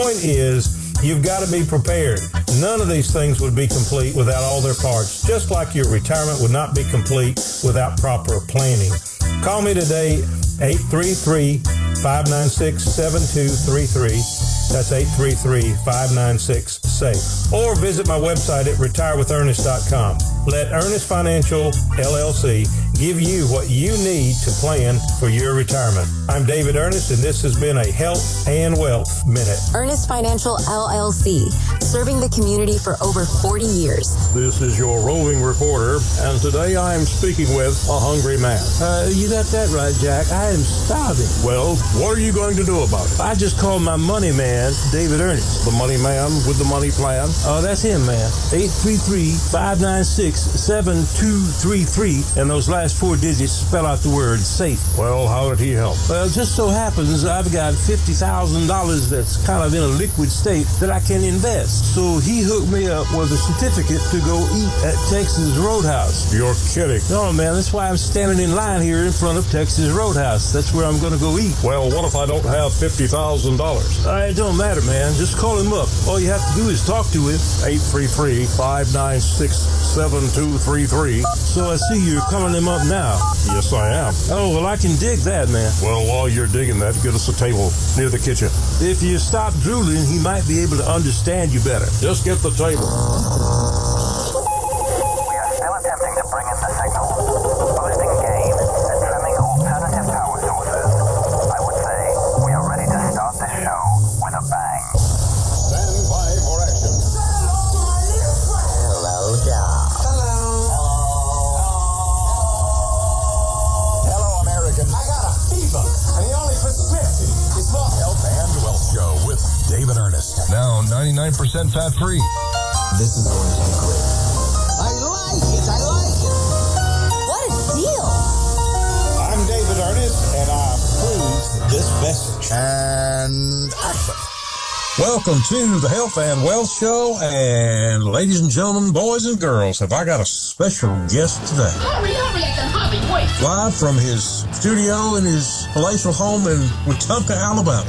point is, you've got to be prepared. None of these things would be complete without all their parts, just like your retirement would not be complete without proper planning. Call me today, 833-596-7233. That's 833-596-SAFE. Or visit my website at retirewithernest.com. Let Ernest Financial, LLC, give you what you need to plan for your retirement. I'm David Ernest, and this has been a Health and Wealth Minute. Ernest Financial, LLC, serving the community for over 40 years. This is your roving reporter, and today I am speaking with a hungry man. You got that right, Jack. I am starving. Well, what are you going to do about it? I just called my money man, David Ernest. The money man with the money plan? Oh, that's him, man. 833-596-7233. And those last 4 digits spell out the word SAFE. Well, how did he help? Well, it just so happens I've got $50,000 that's kind of in a liquid state that I can invest. So he hooked me up with a certificate to go eat at Texas Roadhouse. You're kidding. No, man, that's why I'm standing in line here in front of Texas Roadhouse. That's where I'm going to go eat. Well, what if I don't have $50,000? It don't matter, man. Just call him up. All you have to do is talk to him. 833-596-7233. So I see you're calling him up now. Yes, I am. Oh, well, I can dig that, man. Well, while you're digging that, get us a table near the kitchen. If you stop drooling, he might be able to understand you better. Just get the table. We are still attempting to bring in the signal. Boosting gain and trimming alternative power sources. I would say we are ready to start this show with a bang. Stand by for action. Hello, Doc. Hello, American. I got a fever, and the only prescription is for Health and Wealth Show with David Ernest. Now 99% fat-free. This is going to be great. I like it. What a deal! I'm David Ernest, and I approve this message. And action. Welcome to the Health and Wealth Show, and ladies and gentlemen, boys and girls, have I got a special guest today. Hurry, I can hardly wait. Live from his studio in his palatial home in Wetumpka, Alabama.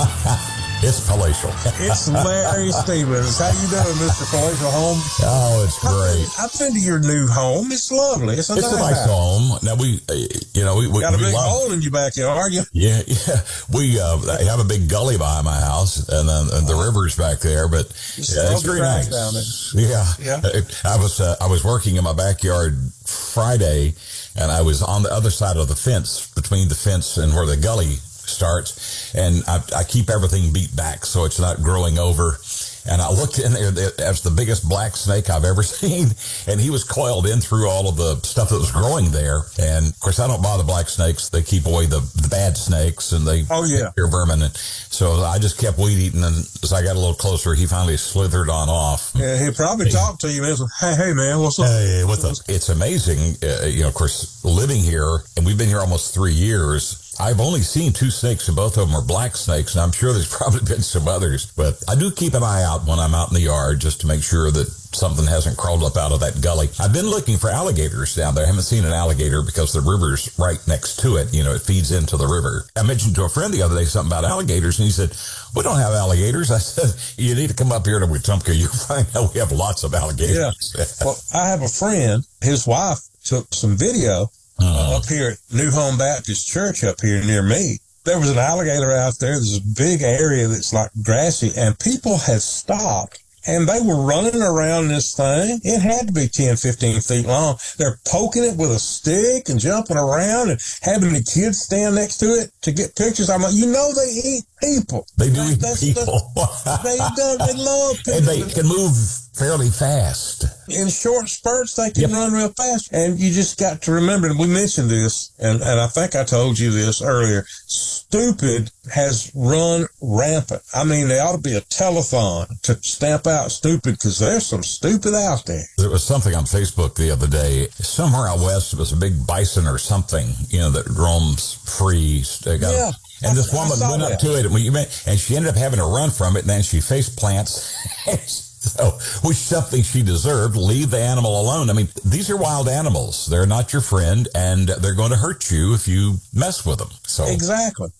It's palatial. It's Larry Stevens. How you doing, Mr. Palatial Home? Oh, it's great. I've been to your new home. It's lovely. It's a nice home. Now we got a big hole in your backyard. Yeah. We have a big gully behind my house, and then the river's back there. But it's very nice down there. Yeah. I was working in my backyard Friday, and I was on the other side of the fence, between the fence and where the gully starts, and I keep everything beat back so it's not growing over. And I looked in there, it was the biggest black snake I've ever seen, and he was coiled in through all of the stuff that was growing there. And of course, I don't bother black snakes; they keep away the bad snakes, and they fear vermin. And so I just kept weed eating, and as I got a little closer, he finally slithered on off. Yeah, he probably talked to you, man. Hey, man, what's up? Hey, what's up? It's amazing, of course, living here, and we've been here almost 3 years. I've only seen 2 snakes, and both of them are black snakes, and I'm sure there's probably been some others. But I do keep an eye out when I'm out in the yard just to make sure that something hasn't crawled up out of that gully. I've been looking for alligators down there. I haven't seen an alligator because the river's right next to it. It feeds into the river. I mentioned to a friend the other day something about alligators, and he said, we don't have alligators. I said, you need to come up here to Wetumpka. You'll find out we have lots of alligators. Yeah. Well, I have a friend, his wife took some video up here at New Home Baptist Church up here near me. There was an alligator out there. There's a big area that's like grassy, and people had stopped, and they were running around this thing. It had to be 10, 15 feet long. They're poking it with a stick and jumping around and having the kids stand next to it to get pictures. I'm like, they eat people. They do eat people. They love people. And they can move fairly fast. In short spurts, they can run real fast. And you just got to remember, and we mentioned this, and I think I told you this earlier, stupid has run rampant. I mean, there ought to be a telethon to stamp out stupid, because there's some stupid out there. There was something on Facebook the other day. Somewhere out west, it was a big bison or something, that roams free. And this woman went up to it, and she ended up having to run from it, and then she face plants. So, which something she deserved. Leave the animal alone. I mean, these are wild animals. They're not your friend, and they're going to hurt you if you mess with them. So exactly.